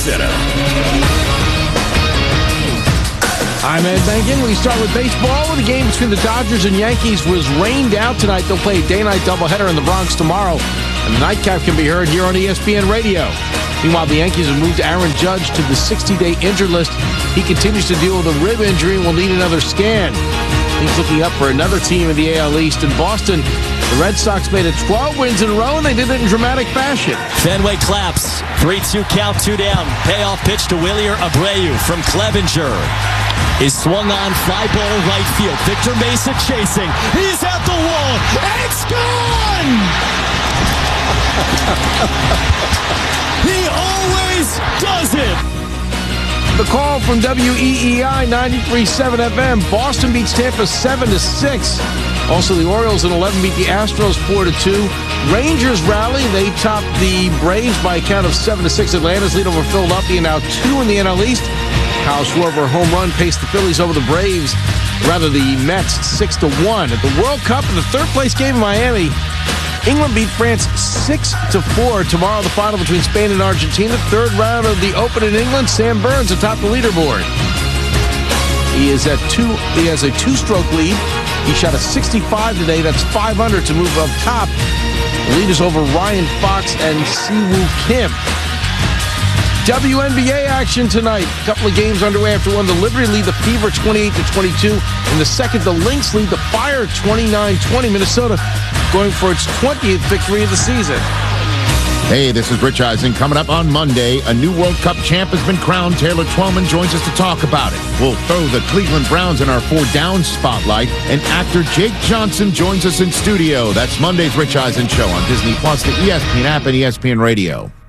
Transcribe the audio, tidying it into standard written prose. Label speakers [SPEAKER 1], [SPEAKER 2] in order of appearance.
[SPEAKER 1] Center.
[SPEAKER 2] I'm Ed Benkin. We start with baseball. The game between the Dodgers and Yankees was rained out tonight. They'll play a day-night doubleheader in the Bronx tomorrow. And the nightcap can be heard here on ESPN Radio. Meanwhile, the Yankees have moved Aaron Judge to the 60-day injured list. He continues to deal with a rib injury and will need another scan. He's looking up for another team in the AL East. In Boston, the Red Sox made it 12 wins in a row, and they did it in dramatic fashion.
[SPEAKER 3] Fenway claps. 3-2 count, 2 down. Payoff pitch to Wilyer Abreu from Clevenger. Is swung on, fly ball right field. Victor Mesa chasing. He's at the wall. It's gone! He always does it!
[SPEAKER 2] The call from WEEI 93.7 FM. Boston beats Tampa 7-6. Also, the Orioles in 11 beat the Astros 4-2. Rangers rally. They topped the Braves by a count of 7-6. Atlanta's lead over Philadelphia, now 2 in the NL East. Kyle Schwarber home run paced the Phillies over the Braves, rather the Mets 6-1. At the World Cup in the third-place game in Miami, England beat France 6-4. Tomorrow, the final between Spain and Argentina. Third round of the Open in England. Sam Burns atop the leaderboard. He has a 2-stroke lead. He shot a 65 today. That's 5 under to move up top. The lead is over Ryan Fox and Siwoo Kim. WNBA action tonight. A couple of games underway after one. The Liberty lead the Fever 28-22. In the second, the Lynx lead the Fire 29-20. Minnesota going for its 20th victory of the season.
[SPEAKER 4] Hey, this is Rich Eisen. Coming up on Monday, a new World Cup champ has been crowned. Taylor Twellman joins us to talk about it. We'll throw the Cleveland Browns in our 4 down spotlight, and actor Jake Johnson joins us in studio. That's Monday's Rich Eisen Show on Disney Plus, the ESPN app, and ESPN Radio.